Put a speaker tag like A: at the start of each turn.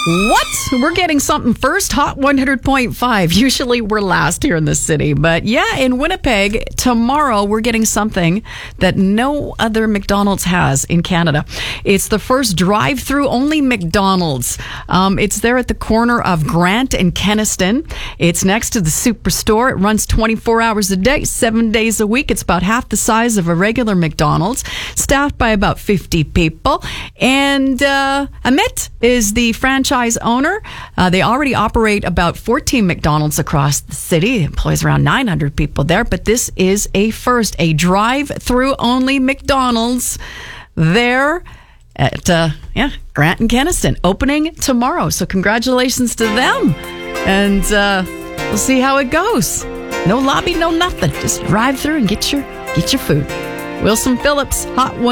A: What? We're getting something first. Hot 100.5. Usually we're last here in the city. But yeah, in Winnipeg, tomorrow we're getting something that no other McDonald's has in Canada. It's the first drive-through only McDonald's. It's there at the corner of Grant and Kenniston. It's next to the Superstore. It runs 24 hours a day, 7 days a week. It's about half the size of a regular McDonald's, staffed by about 50 people. And Amit is the franchise owner. They already operate about 14 McDonald's across the city. It employs around 900 people there, but this is a first, a drive-through only McDonald's there at Grant and Kenniston, opening tomorrow. So congratulations to them, and we'll see how it goes. No lobby, no nothing. Just drive through and get your food. Wilson Phillips, Hot 1.